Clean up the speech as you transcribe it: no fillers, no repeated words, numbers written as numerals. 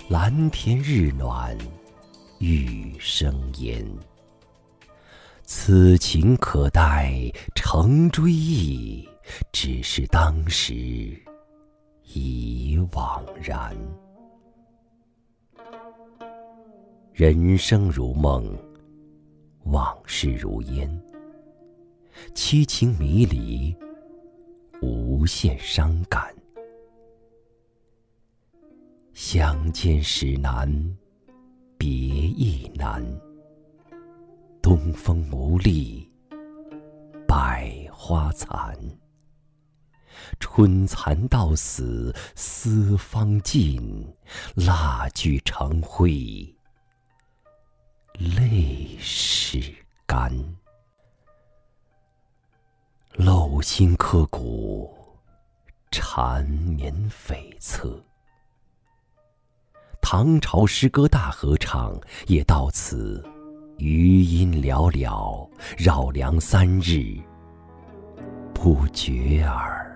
蓝天日暖玉生烟。此情可待成追忆，只是当时已惘然。人生如梦，往事如烟，凄情迷离，无限伤感。相见时难，别亦难。东风无力，百花残。春蚕到死丝方尽，蜡炬成灰泪始干。漏心刻骨，缠绵悱恻。唐朝诗歌大合唱也到此余音寥寥，绕梁3日，不绝耳。